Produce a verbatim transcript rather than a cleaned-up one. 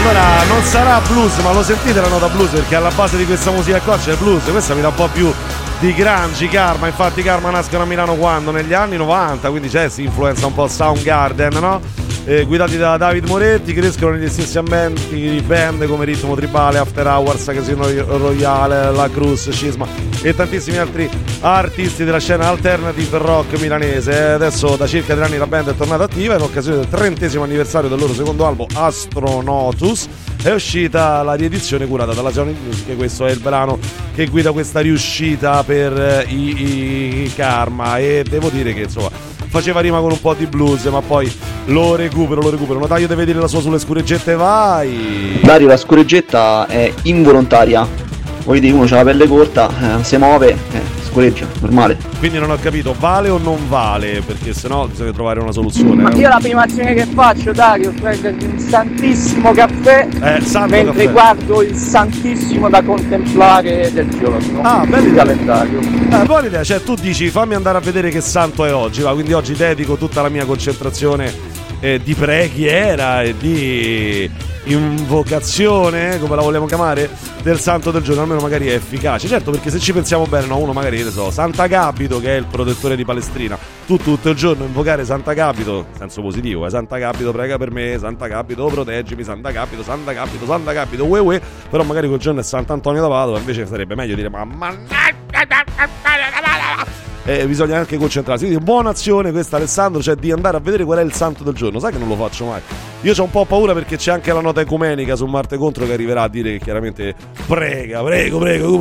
allora non sarà blues, ma lo sentite la nota blues, perché alla base di questa musica qua c'è il blues. Questa mi dà un po' più di grunge, Karma. Infatti i Karma nascono a Milano quando? Negli anni novanta, quindi c'è, si influenza un po' Soundgarden, no? Eh, guidati da David Moretti, crescono negli stessi ambienti di band come Ritmo Tribale, After Hours, Casino Royale, La Cruz, Scisma e tantissimi altri artisti della scena alternative rock milanese. Eh, adesso da circa tre anni la band è tornata attiva in occasione del trentesimo anniversario del loro secondo album Astronautus. È uscita la riedizione curata dalla Sony Music, questo è il brano che guida questa riuscita per i, i, i Karma, e devo dire che insomma faceva rima con un po' di blues, ma poi lo recupero, lo recupero. Notaio deve dire la sua sulle scureggette, vai! Dario, la scureggetta è involontaria. Voglio dire, uno c'ha la pelle corta, eh, si muove, eh, scureggia, normale. Quindi non ho capito, vale o non vale? Perché sennò bisogna trovare una soluzione. Ma io la prima azione che faccio, Dario, prendermi un santissimo caffè eh, santo mentre caffè. guardo il santissimo da contemplare del giorno. Ah, bello calendario. Eh, buona idea, cioè tu dici fammi andare a vedere che santo è oggi, va, quindi oggi dedico tutta la mia concentrazione eh, di preghiera e di invocazione, come la vogliamo chiamare, del santo del giorno, almeno magari è efficace. Certo, perché se ci pensiamo bene, no, uno magari, ne so, Sant'Agapito, che è il protettore di Palestrina, tu tutto il giorno invocare Sant'Agapito, senso positivo, eh, Sant'Agapito prega per me, Sant'Agapito proteggimi, Sant'Agapito, Sant'Agapito, Sant'Agapito, ue ue, però magari quel giorno è Sant'Antonio da Padova, invece sarebbe meglio dire ma Eh, bisogna anche concentrarsi. Quindi buona azione questa, Alessandro, cioè di andare a vedere qual è il santo del giorno. Sai che non lo faccio mai. Io c'ho un po' paura perché c'è anche la nota ecumenica su Marte Contro che arriverà a dire che chiaramente prega, prego, prego,